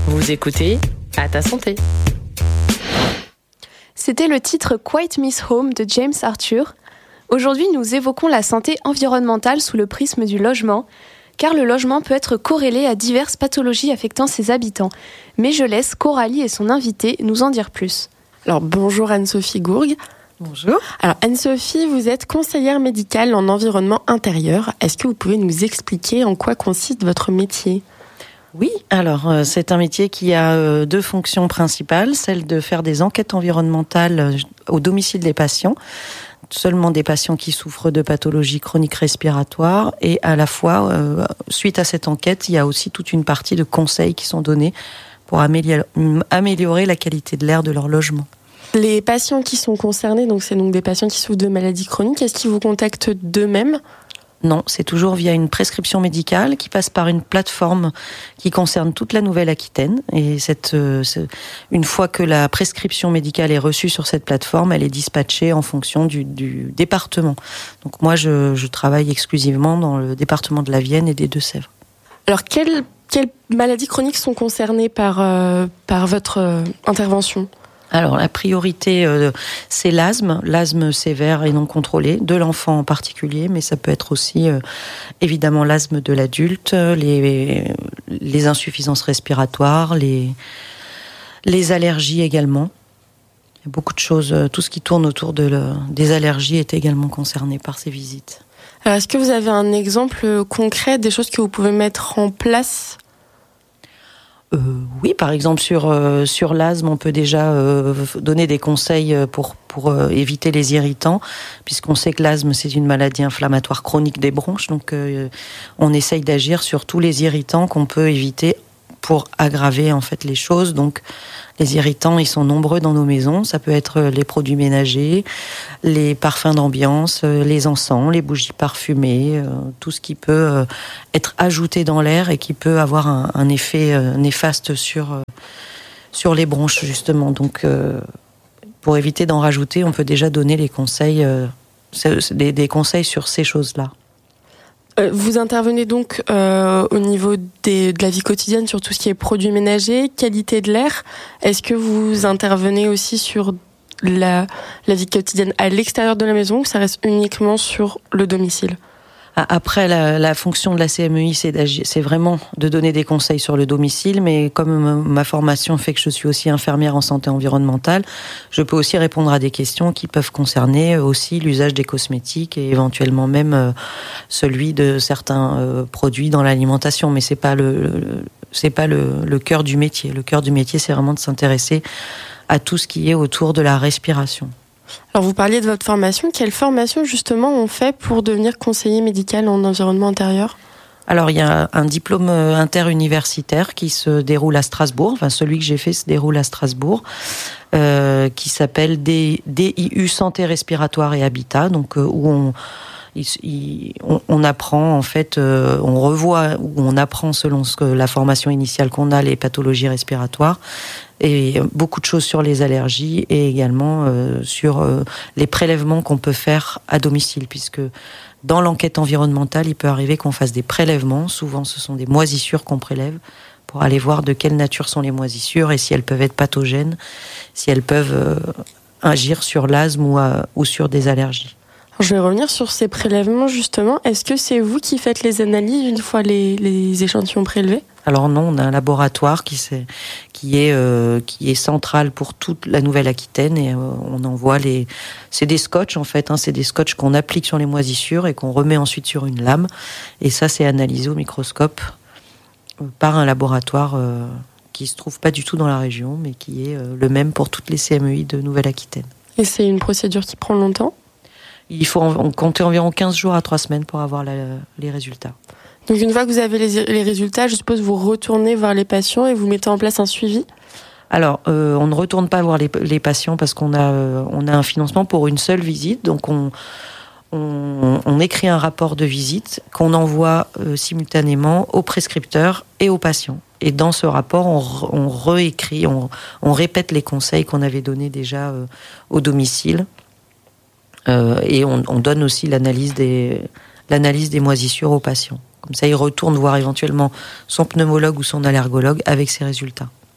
Vous écoutez À ta santé. C'était le titre Quite Miss Home de James Arthur. Aujourd'hui, nous évoquons la santé environnementale sous le prisme du logement, car le logement peut être corrélé à diverses pathologies affectant ses habitants. Mais je laisse Coralie et son invité nous en dire plus. Alors bonjour Anne-Sophie Gourgue. Bonjour. Alors Anne-Sophie, vous êtes conseillère médicale en environnement intérieur. Est-ce que vous pouvez nous expliquer en quoi consiste votre métier ? Oui, alors c'est un métier qui a deux fonctions principales, celle de faire des enquêtes environnementales au domicile des patients, seulement des patients qui souffrent de pathologies chroniques respiratoires, et à la fois, suite à cette enquête, il y a aussi toute une partie de conseils qui sont donnés pour améliorer la qualité de l'air de leur logement. Les patients qui sont concernés, donc c'est donc des patients qui souffrent de maladies chroniques, est-ce qu'ils vous contactent d'eux-mêmes ? Non, c'est toujours via une prescription médicale qui passe par une plateforme qui concerne toute la Nouvelle-Aquitaine. Et une fois que la prescription médicale est reçue sur cette plateforme, elle est dispatchée en fonction du département. Donc moi, je travaille exclusivement dans le département de la Vienne et des Deux-Sèvres. Alors, quelles maladies chroniques sont concernées par votre intervention ? Alors, la priorité, c'est l'asthme sévère et non contrôlé, de l'enfant en particulier, mais ça peut être aussi, évidemment, l'asthme de l'adulte, les insuffisances respiratoires, les allergies également. Il y a beaucoup de choses, tout ce qui tourne autour des allergies est également concerné par ces visites. Alors, est-ce que vous avez un exemple concret des choses que vous pouvez mettre en place ? Oui, par exemple sur l'asthme, on peut déjà donner des conseils pour éviter les irritants, puisqu'on sait que l'asthme c'est une maladie inflammatoire chronique des bronches, donc on essaye d'agir sur tous les irritants qu'on peut éviter pour aggraver en fait les choses. Donc les irritants, ils sont nombreux dans nos maisons. Ça peut être les produits ménagers, les parfums d'ambiance, les encens, les bougies parfumées, tout ce qui peut être ajouté dans l'air et qui peut avoir un effet néfaste sur les bronches, justement. Donc, pour éviter d'en rajouter, on peut déjà donner les conseils, des conseils sur ces choses-là. Vous intervenez donc au niveau de la vie quotidienne sur tout ce qui est produits ménagers, qualité de l'air. Est-ce que vous intervenez aussi sur la vie quotidienne à l'extérieur de la maison ou ça reste uniquement sur le domicile ? Après, la fonction de la CMEI, c'est vraiment de donner des conseils sur le domicile, mais comme ma formation fait que je suis aussi infirmière en santé environnementale, je peux aussi répondre à des questions qui peuvent concerner aussi l'usage des cosmétiques et éventuellement même celui de certains produits dans l'alimentation, mais c'est pas le cœur du métier. Le cœur du métier, c'est vraiment de s'intéresser à tout ce qui est autour de la respiration. Alors vous parliez de votre formation. Quelle formation justement on fait pour devenir conseiller médical en environnement intérieur ? Alors il y a un diplôme interuniversitaire qui se déroule à Strasbourg. Enfin celui que j'ai fait se déroule à Strasbourg, qui s'appelle DIU Santé respiratoire et habitat. Donc où on apprend en fait, on revoit ou on apprend selon la formation initiale qu'on a les pathologies respiratoires. Et beaucoup de choses sur les allergies et également sur les prélèvements qu'on peut faire à domicile, puisque dans l'enquête environnementale, il peut arriver qu'on fasse des prélèvements. Souvent, ce sont des moisissures qu'on prélève pour aller voir de quelle nature sont les moisissures et si elles peuvent être pathogènes, si elles peuvent agir sur l'asthme ou sur des allergies. Je vais revenir sur ces prélèvements justement. Est-ce que c'est vous qui faites les analyses une fois les échantillons prélevés ? Alors non, on a un laboratoire qui est central pour toute la Nouvelle-Aquitaine et on envoie c'est des scotch en fait, c'est des scotch qu'on applique sur les moisissures et qu'on remet ensuite sur une lame et ça c'est analysé au microscope par un laboratoire qui se trouve pas du tout dans la région mais qui est le même pour toutes les CMEI de Nouvelle-Aquitaine. Et c'est une procédure qui prend longtemps ? Il faut compter environ 15 jours à 3 semaines pour avoir les résultats. Donc une fois que vous avez les résultats, je suppose vous retournez voir les patients et vous mettez en place un suivi ? Alors, on ne retourne pas voir les patients parce qu'on a un financement pour une seule visite. Donc, on écrit un rapport de visite qu'on envoie simultanément au prescripteur et aux patients. Et dans ce rapport, on réécrit, on répète les conseils qu'on avait donnés déjà au domicile. Et on donne aussi l'analyse des moisissures aux patients. Comme ça, il retourne voir éventuellement son pneumologue ou son allergologue avec ses résultats.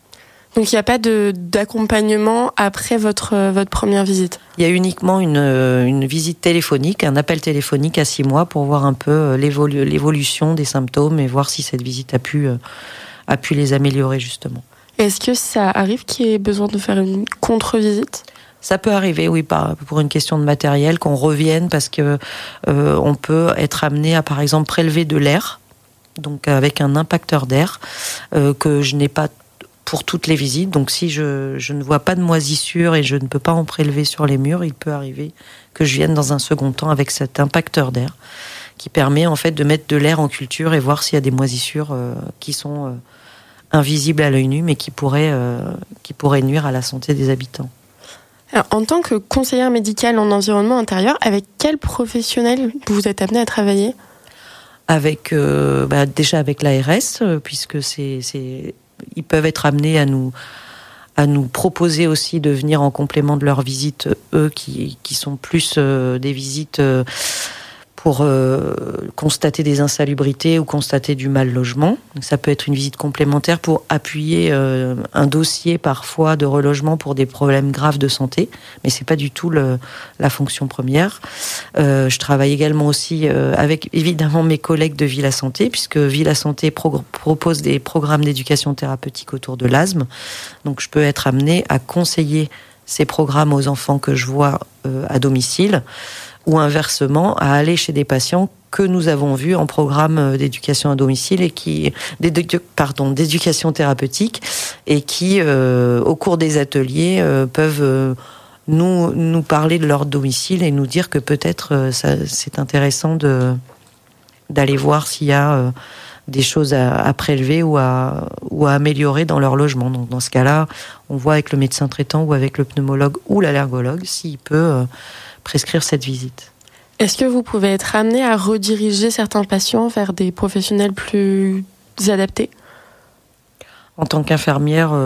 Donc il n'y a pas d'accompagnement après votre première visite? Il y a uniquement une visite téléphonique, un appel téléphonique à 6 mois pour voir un peu l'évolution des symptômes et voir si cette visite a pu les améliorer justement. Est-ce que ça arrive qu'il y ait besoin de faire une contre-visite? Ça peut arriver, oui, pour une question de matériel, qu'on revienne parce que on peut être amené à, par exemple, prélever de l'air, donc avec un impacteur d'air que je n'ai pas pour toutes les visites. Donc si je ne vois pas de moisissure et je ne peux pas en prélever sur les murs, il peut arriver que je vienne dans un second temps avec cet impacteur d'air qui permet en fait de mettre de l'air en culture et voir s'il y a des moisissures qui sont invisibles à l'œil nu mais qui pourraient nuire à la santé des habitants. Alors, en tant que conseillère médicale en environnement intérieur, avec quel professionnel vous êtes amenée à travailler? Avec déjà avec l'ARS, puisque ils peuvent être amenés à nous proposer aussi de venir en complément de leurs visites, eux qui sont plus des visites pour constater des insalubrités ou constater du mal logement. Donc, ça peut être une visite complémentaire pour appuyer un dossier parfois de relogement pour des problèmes graves de santé, mais c'est pas du tout la fonction première. Je travaille également aussi avec évidemment mes collègues de Villa Santé, puisque Villa Santé propose des programmes d'éducation thérapeutique autour de l'asthme. Donc je peux être amenée à conseiller ces programmes aux enfants que je vois à domicile, ou inversement à aller chez des patients que nous avons vus en programme d'éducation à domicile et d'éducation thérapeutique et qui, au cours des ateliers, peuvent nous parler de leur domicile et nous dire que peut-être c'est intéressant d'aller voir s'il y a des choses à prélever ou à améliorer dans leur logement. Donc dans ce cas-là, on voit avec le médecin traitant ou avec le pneumologue ou l'allergologue s'il peut prescrire cette visite. Est-ce que vous pouvez être amené à rediriger certains patients vers des professionnels plus adaptés? En tant qu'infirmière,